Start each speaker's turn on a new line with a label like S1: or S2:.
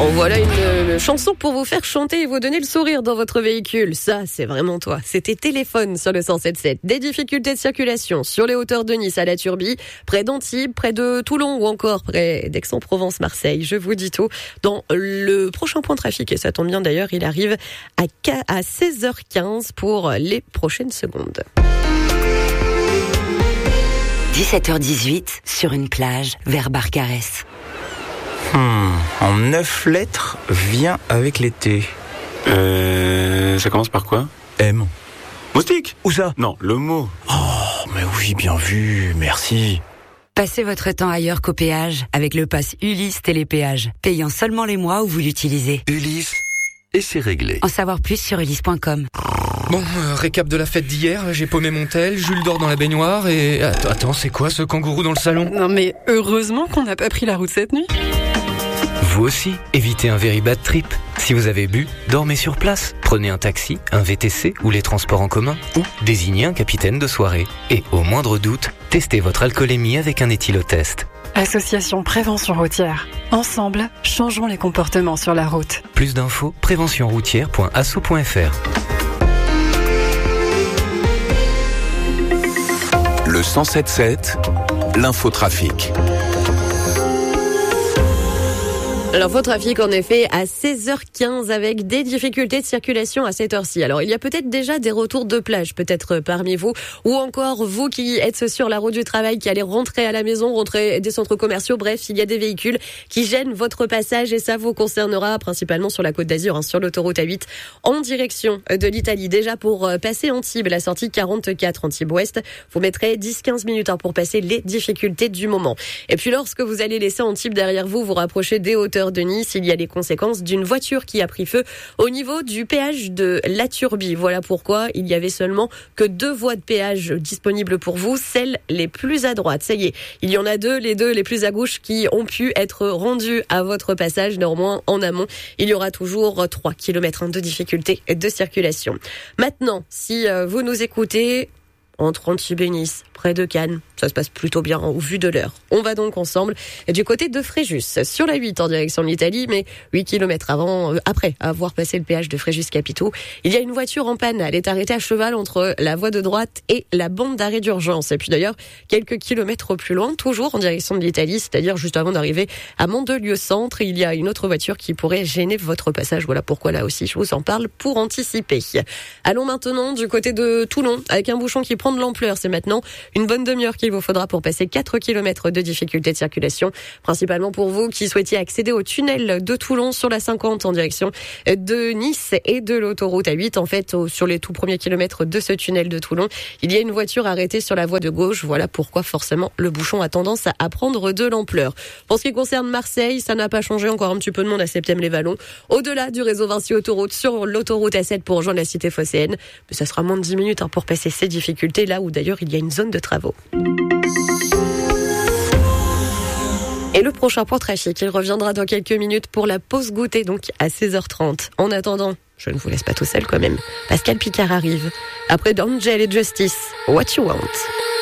S1: Voilà une chanson pour vous faire chanter et vous donner le sourire dans votre véhicule. Ça, c'est vraiment toi. C'était Téléphone sur le 107.7. Des difficultés de circulation sur les hauteurs de Nice à la Turbie, près d'Antibes, près de Toulon ou encore près d'Aix-en-Provence, Marseille. Je vous dis tout dans le prochain point trafic. Et ça tombe bien d'ailleurs, il arrive à 16h15 pour les prochaines secondes.
S2: 17h18 sur une plage vers Barcarès.
S3: En 9 lettres, vient avec l'été.
S4: Ça commence par quoi?
S3: M.
S4: Moustique?
S3: Où ça?
S4: Non, le mot.
S3: Oh, mais oui, bien vu, merci.
S2: Passez votre temps ailleurs qu'au péage avec le pass Ulysse Télépéage, payant seulement les mois où vous l'utilisez.
S5: Ulysse, et c'est réglé.
S2: En savoir plus sur ulysse.com.
S6: Bon, récap de la fête d'hier, j'ai paumé mon tel, Jules dort dans la baignoire et... Attends, c'est quoi ce kangourou dans le salon?
S7: Non mais heureusement qu'on n'a pas pris la route cette nuit.
S8: Vous aussi, évitez un very bad trip. Si vous avez bu, dormez sur place. Prenez un taxi, un VTC ou les transports en commun. Ou désignez un capitaine de soirée. Et au moindre doute, testez votre alcoolémie avec un éthylotest.
S7: Association Prévention Routière. Ensemble, changeons les comportements sur la route.
S8: Plus d'infos, préventionroutière.asso.fr.
S5: Le 107.7, l'infotrafic.
S1: L'infotrafic, en effet, à 16h15 avec des difficultés de circulation à cette heure-ci. Alors, il y a peut-être déjà des retours de plage, peut-être parmi vous, ou encore vous qui êtes sur la route du travail, qui allez rentrer à la maison, rentrer des centres commerciaux. Bref, il y a des véhicules qui gênent votre passage et ça vous concernera principalement sur la Côte d'Azur, sur l'autoroute A8, en direction de l'Italie. Déjà, pour passer Antibes, la sortie 44 Antibes-Ouest, vous mettrez 10-15 minutes pour passer les difficultés du moment. Et puis, lorsque vous allez laisser Antibes derrière vous, vous rapprochez des hauteurs de Nice, il y a les conséquences d'une voiture qui a pris feu au niveau du péage de la Turbie. Voilà pourquoi il y avait seulement que 2 voies de péage disponibles pour vous, celles les plus à droite. Ça y est, il y en a 2, les 2 les plus à gauche qui ont pu être rendues à votre passage. Néanmoins, en amont, il y aura toujours 3 km de difficulté de circulation. Maintenant, si vous nous écoutez entre Antibes et Nice, près de Cannes, ça se passe plutôt bien au vu de l'heure. On va donc ensemble du côté de Fréjus, sur la 8 en direction de l'Italie, mais 8 km après avoir passé le péage de Fréjus-Capitaux, il y a une voiture en panne. Elle est arrêtée à cheval entre la voie de droite et la bande d'arrêt d'urgence. Et puis d'ailleurs, quelques kilomètres plus loin, toujours en direction de l'Italie, c'est-à-dire juste avant d'arriver à Mandelieu-Centre, il y a une autre voiture qui pourrait gêner votre passage. Voilà pourquoi là aussi je vous en parle pour anticiper. Allons maintenant du côté de Toulon, avec un bouchon qui prend de l'ampleur. C'est maintenant une bonne demi-heure qu'il vous faudra pour passer 4 km de difficulté de circulation, principalement pour vous qui souhaitiez accéder au tunnel de Toulon sur la 50 en direction de Nice et de l'autoroute A8. En fait, sur les tout premiers kilomètres de ce tunnel de Toulon, il y a une voiture arrêtée sur la voie de gauche. Voilà pourquoi forcément le bouchon a tendance à prendre de l'ampleur. Pour ce qui concerne Marseille, ça n'a pas changé, encore un petit peu de monde à Septem-les-Vallons. Au-delà du réseau Vinci Autoroute, sur l'autoroute A7 pour rejoindre la cité phocéenne, mais ça sera moins de 10 minutes pour passer ces difficultés, là où d'ailleurs il y a une zone de travaux. Et le prochain point trafic, il reviendra dans quelques minutes pour la pause goûter, donc à 16h30. En attendant, je ne vous laisse pas tout seul quand même. Pascal Picard arrive. Après d'Angel et Justice, What You Want.